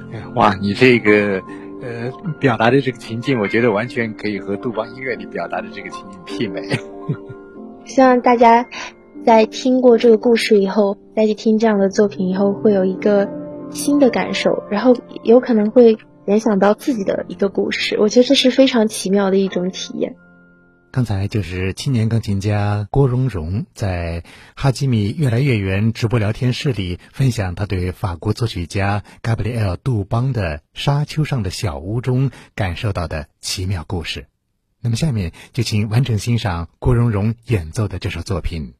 哇，你这个表达的这个情境，我觉得完全可以和杜邦音乐里表达的这个情景媲美。 希望大家在听过这个故事以后，再去听这样的作品以后，会有一个新的感受，然后有可能会联想到自己的一个故事。我觉得这是非常奇妙的一种体验。 刚才就是青年钢琴家郭荣荣在哈基米越来越远直播聊天室里分享他对法国作曲家加布里埃尔·杜邦的《沙丘上的小屋》中感受到的奇妙故事。那么下面就请完整欣赏郭荣荣演奏的这首作品。